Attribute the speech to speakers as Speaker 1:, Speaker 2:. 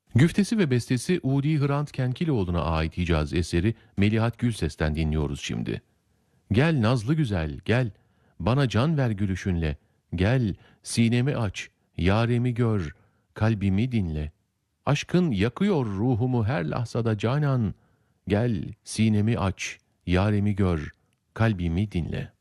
Speaker 1: Güftesi ve bestesi Udi Hrant Kenkiloğlu'na ait Hicaz eseri Melihat Gülses'ten dinliyoruz şimdi. Gel nazlı güzel gel, bana can ver gülüşünle, gel sinemi aç, yaremi gör, kalbimi dinle. Aşkın yakıyor ruhumu her lahzada canan, gel sinemi aç, yaremi gör, kalbimi dinle.''